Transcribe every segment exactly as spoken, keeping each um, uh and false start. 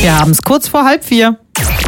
Wir haben es kurz vor halb vier.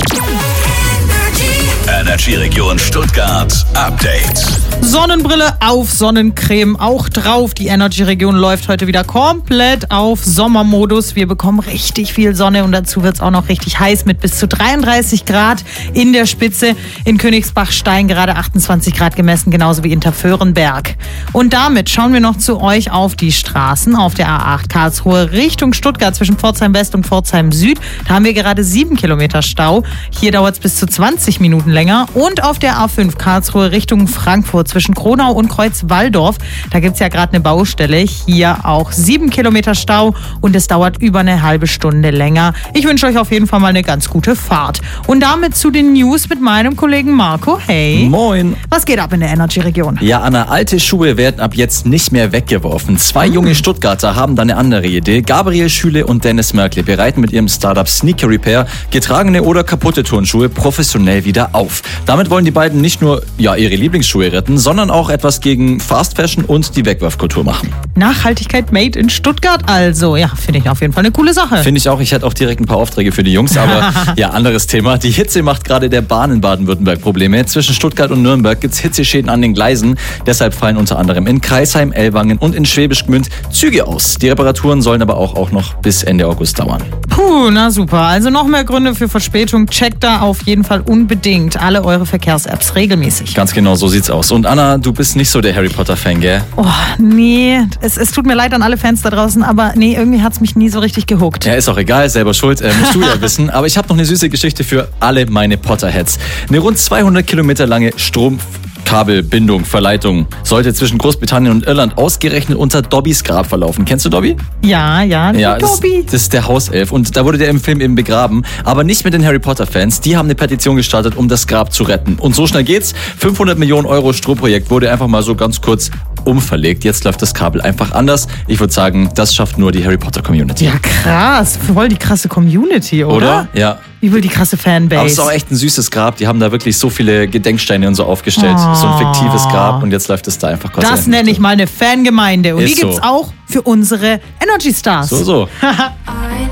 Energy Region Stuttgart Update. Sonnenbrille auf, Sonnencreme auch drauf. Die Energy Region läuft heute wieder komplett auf Sommermodus. Wir bekommen richtig viel Sonne und dazu wird es auch noch richtig heiß mit bis zu dreiunddreißig Grad in der Spitze. In Königsbach-Stein gerade achtundzwanzig Grad gemessen, genauso wie in Terföhrenberg. Und damit schauen wir noch zu euch auf die Straßen auf der A acht Karlsruhe Richtung Stuttgart zwischen Pforzheim West und Pforzheim Süd. Da haben wir gerade sieben Kilometer Stau. Hier dauert es bis zu zwanzig Minuten länger. Und auf der A fünf Karlsruhe Richtung Frankfurt zwischen Kronau und Kreuzwaldorf. Da gibt es ja gerade eine Baustelle. Hier auch sieben Kilometer Stau und es dauert über eine halbe Stunde länger. Ich wünsche euch auf jeden Fall mal eine ganz gute Fahrt. Und damit zu den News mit meinem Kollegen Marco. Hey. Moin. Was geht ab in der Energy-Region? Ja, Anna, alte Schuhe werden ab jetzt nicht mehr weggeworfen. Zwei mhm. junge Stuttgarter haben da eine andere Idee. Gabriel Schüle und Dennis Merkle bereiten mit ihrem Startup Sneaker Repair getragene oder kaputte Turnschuhe professionell wieder auf. Damit wollen die beiden nicht nur ja, ihre Lieblingsschuhe retten, sondern auch etwas gegen Fast Fashion und die Wegwerfkultur machen. Nachhaltigkeit made in Stuttgart also. Ja, finde ich auf jeden Fall eine coole Sache. Finde ich auch. Ich hätte auch direkt ein paar Aufträge für die Jungs, aber ja, anderes Thema. Die Hitze macht gerade der Bahn in Baden-Württemberg Probleme. Zwischen Stuttgart und Nürnberg gibt es Hitzeschäden an den Gleisen. Deshalb fallen unter anderem in Kreisheim, Ellwangen und in Schwäbisch Gmünd Züge aus. Die Reparaturen sollen aber auch, auch noch bis Ende August dauern. Puh, na super. Also noch mehr Gründe für Verspätung. Checkt da auf jeden Fall unbedingt alle eure Verkehrs-Apps regelmäßig. Ganz genau, so sieht's aus. Und Anna, du bist nicht so der Harry Potter-Fan, gell? Oh, nee. Es, es tut mir leid an alle Fans da draußen, aber nee, irgendwie hat's mich nie so richtig gehuckt. Ja, ist auch egal, selber schuld, äh, musst du ja wissen. Aber ich habe noch eine süße Geschichte für alle meine Potterheads. Eine rund zweihundert Kilometer lange Strom... Kabelbindung, Verleitung sollte zwischen Großbritannien und Irland ausgerechnet unter Dobbys Grab verlaufen. Kennst du Dobby? Ja, ja, ja das, Dobby. Das ist der Hauself und da wurde der im Film eben begraben, aber nicht mit den Harry Potter Fans. Die haben eine Petition gestartet, um das Grab zu retten. Und so schnell geht's. fünfhundert Millionen Euro Strohprojekt wurde einfach mal so ganz kurz umverlegt. Jetzt läuft das Kabel einfach anders. Ich würde sagen, das schafft nur die Harry Potter Community. Ja, krass. Voll die krasse Community, oder? Oder? Ja. Übel die krasse Fanbase. Aber es ist auch echt ein süßes Grab. Die haben da wirklich so viele Gedenksteine und so aufgestellt. Oh. So ein fiktives Grab und jetzt läuft es da einfach Gott sei Dank. Das nenne ich mal eine Fangemeinde. Und ist die gibt's so. auch für unsere Energy Stars. So, so.